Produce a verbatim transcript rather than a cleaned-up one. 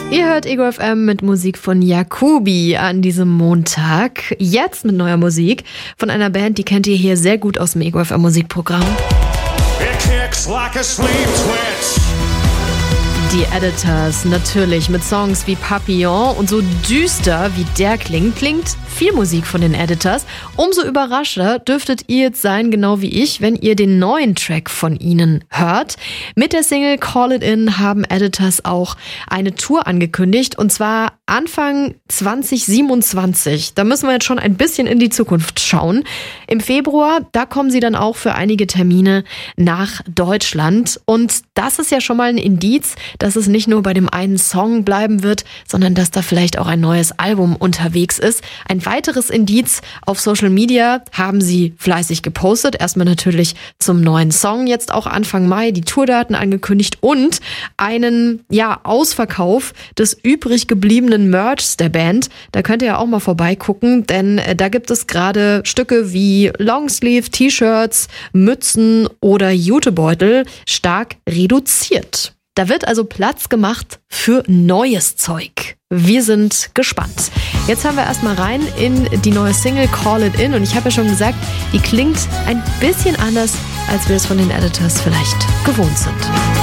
Ihr hört Ego F M mit Musik von Jacobi an diesem Montag. Jetzt mit neuer Musik von einer Band, die kennt ihr hier sehr gut aus dem Ego F M Musikprogramm. It kicks like a sleep twitch. Die Editors, natürlich mit Songs wie Papillon, und so düster wie der klingt, klingt viel Musik von den Editors. Umso überraschter dürftet ihr jetzt sein, genau wie ich, wenn ihr den neuen Track von ihnen hört. Mit der Single Call It In haben Editors auch eine Tour angekündigt, und zwar Anfang zwanzig siebenundzwanzig. Da müssen wir jetzt schon ein bisschen in die Zukunft schauen. Im Februar, da kommen sie dann auch für einige Termine nach Deutschland, und das ist ja schon mal ein Indiz, dass es nicht nur bei dem einen Song bleiben wird, sondern dass da vielleicht auch ein neues Album unterwegs ist. Ein weiteres Indiz: auf Social Media haben sie fleißig gepostet. Erstmal natürlich zum neuen Song, jetzt auch Anfang Mai die Tourdaten angekündigt und einen ja Ausverkauf des übrig gebliebenen Merchs der Band. Da könnt ihr ja auch mal vorbeigucken, denn da gibt es gerade Stücke wie Longsleeve, T-Shirts, Mützen oder Jutebeutel stark reduziert. Da wird also Platz gemacht für neues Zeug. Wir sind gespannt. Jetzt hören wir erstmal rein in die neue Single Call It In, und ich habe ja schon gesagt, die klingt ein bisschen anders, als wir es von den Editors vielleicht gewohnt sind.